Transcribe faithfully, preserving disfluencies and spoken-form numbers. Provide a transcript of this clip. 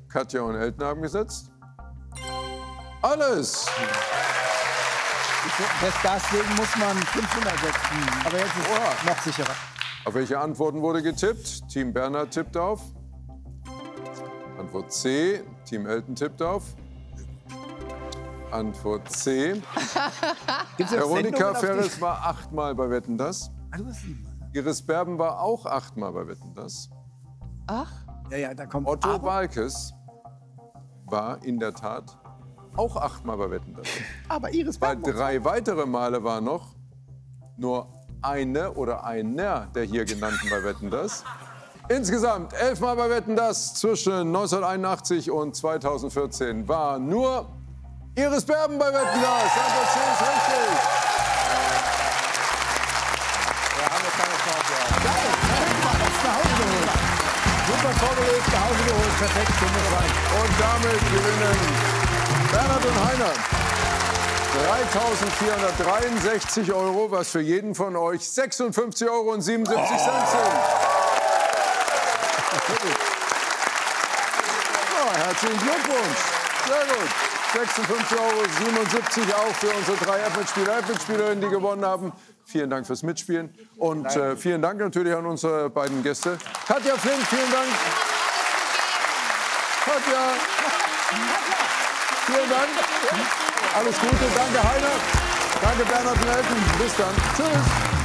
Katja und Elton haben gesetzt. Alles. Deswegen muss man fünfhundert setzen. Aber jetzt ist es noch sicherer. Auf welche Antworten wurde getippt? Team Bernhard tippt auf. Antwort C. Team Elton tippt auf. Antwort C. Veronika Ferres war achtmal bei Wetten, dass. Iris Berben war auch achtmal bei Wetten, dass. Ach? Ja, ja, da kommt Otto aber. Walkes war in der Tat auch achtmal bei Wetten, dass. Aber Iris Bei Berben. drei weitere Male war noch nur eine oder einer der hier genannten bei Wetten, dass. Insgesamt elfmal bei Wetten, dass zwischen neunzehnhunderteinundachtzig und zweitausendvierzehn war nur Iris Berben bei Wetten, dass. Antwort C ist richtig. Ja, haben wir keine Chance. Geil, das ist nach Hause geholt. Super vorgelegt, nach Hause geholt, perfekt, rein. Und damit gewinnen Bernhard und Heiner dreitausendvierhundertdreiundsechzig Euro, was für jeden von euch sechsundfünfzig Euro und siebenundsiebzig Cent sind. Ja, herzlichen Glückwunsch. Sehr gut. sechsundfünfzig Euro siebenundsiebzig auch für unsere drei F-Mitspieler, F-Mitspielerinnen, die gewonnen haben. Vielen Dank fürs Mitspielen. Und äh, vielen Dank natürlich an unsere beiden Gäste. Katja Flink, vielen Dank. Katja. Vielen Dank. Alles Gute. Danke, Heiner. Danke, Bernhard und Elton. Bis dann. Tschüss.